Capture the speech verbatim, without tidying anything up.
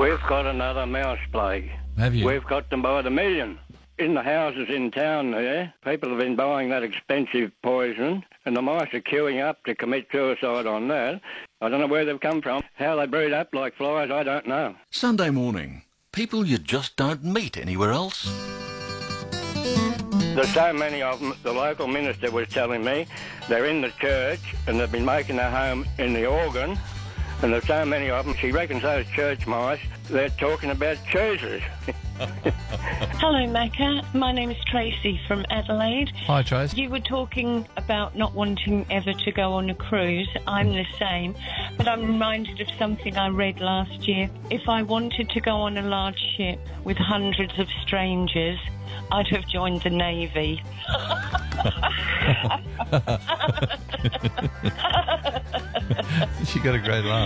We've got another mouse plague. Have you? We've got them by the million. In the houses in town there, people have been buying that expensive poison, and the mice are queuing up to commit suicide on that. I don't know where they've come from. How they breed up like flies, I don't know. Sunday morning. People you just don't meet anywhere else. There's so many of them. The local minister was telling me they're in the church and they've been making their home in the organ, and there's so many of them. She reckons those church mice, they're talking about choosers. Hello, Macca. My name is Tracy from Adelaide. Hi, Trace. You were talking about not wanting ever to go on a cruise. I'm the same. But I'm reminded of something I read last year. If I wanted to go on a large ship with hundreds of strangers, I'd have joined the Navy. She got a great laugh.